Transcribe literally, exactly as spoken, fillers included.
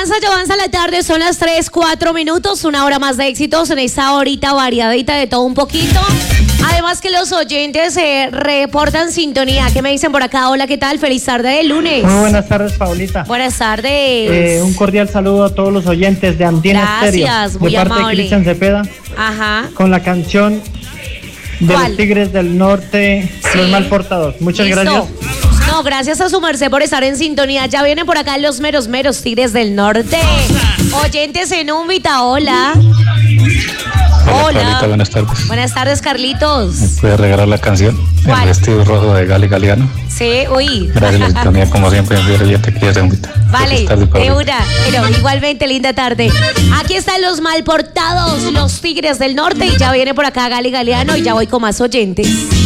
avanza, ya avanza la tarde, son las tres, cuatro minutos, una hora más de éxitos en esta horita variadita de todo un poquito. Además que los oyentes se reportan sintonía. ¿Qué me dicen por acá? Hola, ¿qué tal? Feliz tarde de lunes. Muy buenas tardes, Paulita. Buenas tardes. Eh, un cordial saludo a todos los oyentes de Andina Estéreo. Gracias, muy de parte amable. de Cristian Cepeda. Ajá. Con la canción de ¿Cuál? los Tigres del Norte, Sí. Los Malportados. Muchas Listo. gracias. No, gracias a su merced por estar en sintonía. Ya vienen por acá los meros meros Tigres del Norte. Oyentes en Úmbita, hola. Hola, Hola. Paulita, buenas tardes. Buenas tardes, Carlitos. ¿Me puede regalar la canción? ¿Cuál? El vestido rojo de Gali Galeano. Sí, uy. Gracias a la sintonía, como siempre, mi oyente que ya se invita. Vale, Feliz tarde, de Paulita. una, pero igualmente linda tarde. Aquí están los malportados, los Tigres del Norte, y ya viene por acá Gali Galeano y ya voy con más oyentes.